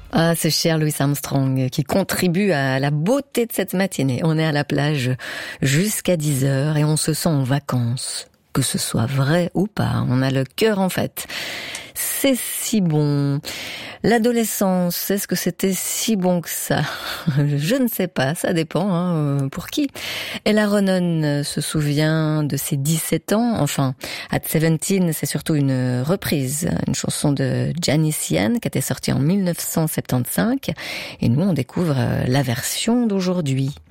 Ah, ce cher Louis Armstrong qui contribue à la beauté de cette matinée. On est à la plage jusqu'à 10h et on se sent en vacances. Que ce soit vrai ou pas, on a le cœur en fête. C'est si bon. L'adolescence, est-ce que c'était si bon que ça? Je ne sais pas, ça dépend pour qui. Ella Ronan se souvient de ses 17 ans, enfin, At 17, c'est surtout une reprise, une chanson de Janis Ian qui était sortie en 1975, et nous on découvre la version d'aujourd'hui.